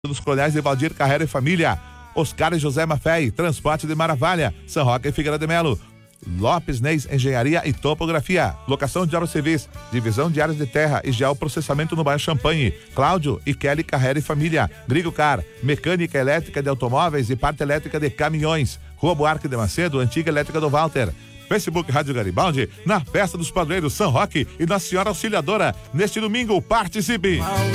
dos Coloniais de Valdir Carreira e Família, Oscar e José Mafei, Transporte de Maravalha, São Roque e Figueira de Melo, Lopes Neis, Engenharia e Topografia, locação de obras civis, divisão de áreas de terra e geoprocessamento no bairro Champanhe, Cláudio e Kelly Carreira e Família, Grigo Car, mecânica elétrica de automóveis e parte elétrica de caminhões, Rua Buarque de Macedo, antiga elétrica do Walter. Facebook Rádio Garibaldi, na Festa dos Padroeiros São Roque e Nossa Senhora Auxiliadora, neste domingo, participe!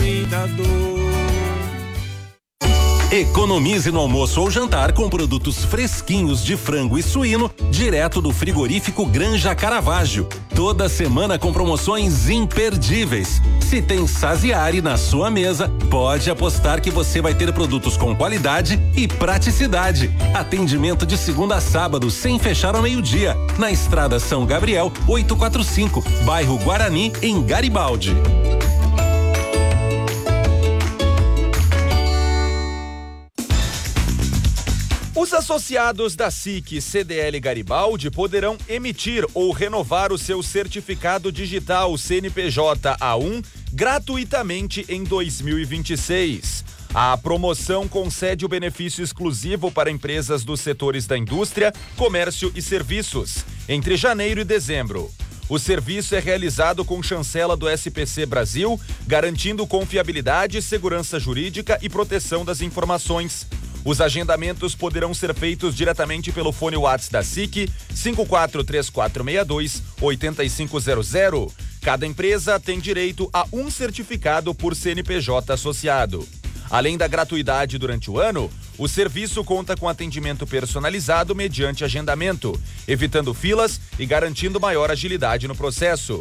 Economize no almoço ou jantar com produtos fresquinhos de frango e suíno, direto do frigorífico Granja Caravaggio. Toda semana com promoções imperdíveis. Se tem Saziari na sua mesa, pode apostar que você vai ter produtos com qualidade e praticidade. Atendimento de segunda a sábado, sem fechar ao meio-dia. Na Estrada São Gabriel, 845, bairro Guarani, em Garibaldi. Os associados da SIC CDL Garibaldi poderão emitir ou renovar o seu certificado digital CNPJ A1 gratuitamente em 2026. A promoção concede o benefício exclusivo para empresas dos setores da indústria, comércio e serviços, entre janeiro e dezembro. O serviço é realizado com chancela do SPC Brasil, garantindo confiabilidade, segurança jurídica e proteção das informações. Os agendamentos poderão ser feitos diretamente pelo fone WhatsApp da SIC 543462-8500. Cada empresa tem direito a um certificado por CNPJ associado. Além da gratuidade durante o ano, o serviço conta com atendimento personalizado mediante agendamento, evitando filas e garantindo maior agilidade no processo.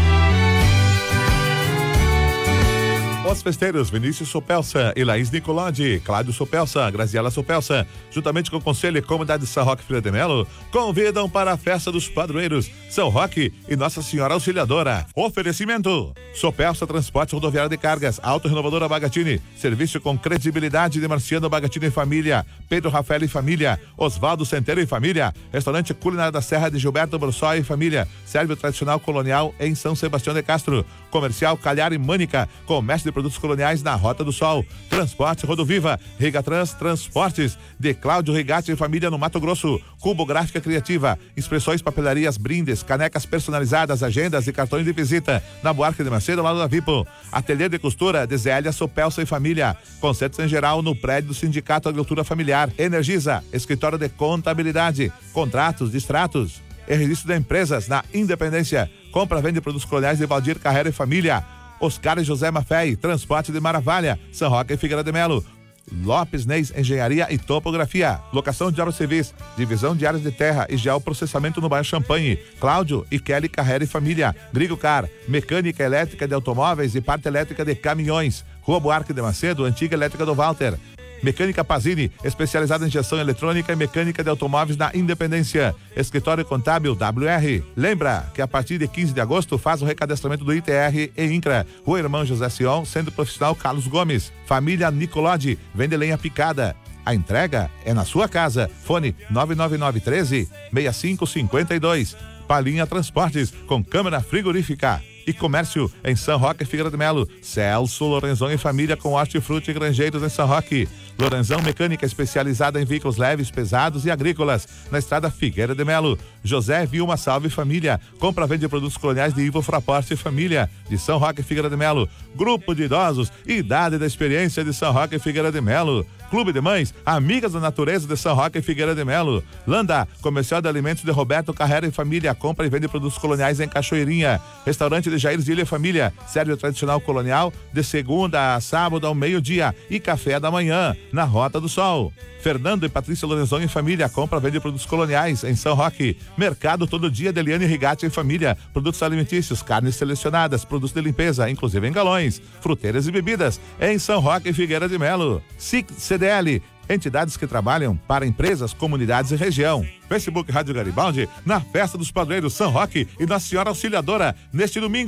Os festeiros Vinícius Sopelsa e Laís Nicolodi, Cláudio Sopelsa, Graziela Sopelsa, juntamente com o Conselho e Comunidade de São Roque Figueira de Melo, convidam para a Festa dos Padroeiros São Roque e Nossa Senhora Auxiliadora. Oferecimento: Sopelsa Transporte Rodoviário de Cargas, Auto Renovadora Bagatini, serviço com credibilidade de Marciano Bagatini e Família, Pedro Rafael e Família, Osvaldo Centeiro e Família, Restaurante Culinário da Serra de Gilberto Brossó e Família, serve o tradicional colonial em São Sebastião de Castro, Comercial Calhar e Mânica, comércio de produtos coloniais na Rota do Sol, Transporte Rodoviva, Rigatrans Transportes, de Cláudio Rigatti e Família no Mato Grosso, Cubo Gráfica Criativa, Expressões Papelarias, brindes, canecas personalizadas, agendas e cartões de visita, na Buarque de Macedo, ao lado da Vipo, Ateliê de Costura, de Zélia Sopelsa e Família, Concertos em geral no prédio do Sindicato Agricultura Familiar, Energisa, Escritório de Contabilidade, Contratos, Distratos e Registro de Empresas na Independência, compra, vende produtos coloniais de Valdir Carreira e Família, Oscar e José Mafei, Transporte de Maravalha, São Roque e Figueira de Melo, Lopes Neis, Engenharia e Topografia, locação de obras civis, divisão de áreas de terra e geoprocessamento no bairro Champanhe, Cláudio e Kelly Carreira e Família, Grigo Car, mecânica elétrica de automóveis e parte elétrica de caminhões, Rua Buarque de Macedo, antiga elétrica do Walter. Mecânica Pazini, especializada em injeção eletrônica e mecânica de automóveis na Independência. Escritório Contábil WR. Lembra que a partir de 15 de agosto faz o recadastramento do ITR e INCRA. Rua Irmão José Sion, Centro Profissional Carlos Gomes. Família Nicolodi, vende lenha picada. A entrega é na sua casa. Fone 99913-6552. Palinha Transportes, com câmera frigorífica. E comércio em São Roque e Figueira de Melo. Celso Lorenzão e Família com hortifruti e granjeiros em São Roque. Lorenzão Mecânica, especializada em veículos leves, pesados e agrícolas, na estrada Figueira de Melo. José Vilma Salve Família, compra, vende produtos coloniais de Ivo Fraporte e Família, de São Roque e Figueira de Melo. Grupo de idosos, idade da experiência de São Roque e Figueira de Melo. Clube de Mães, Amigas da Natureza de São Roque e Figueira de Melo. Landa, Comercial de Alimentos de Roberto Carreira e Família, compra e vende produtos coloniais em Cachoeirinha. Restaurante de Jair Zilha e Família, serve o tradicional colonial de segunda a sábado ao meio-dia e café da manhã, na Rota do Sol. Fernando e Patrícia Lorenzon e Família, compra e vende produtos coloniais em São Roque. Mercado Todo Dia de Eliane Rigatti e Família, produtos alimentícios, carnes selecionadas, produtos de limpeza, inclusive em galões, fruteiras e bebidas, em São Roque e Figueira de Melo. SIC CDL, entidades que trabalham para empresas, comunidades e região. Facebook Rádio Garibaldi, na Festa dos Padroeiros São Roque e Nossa Senhora Auxiliadora, neste domingo.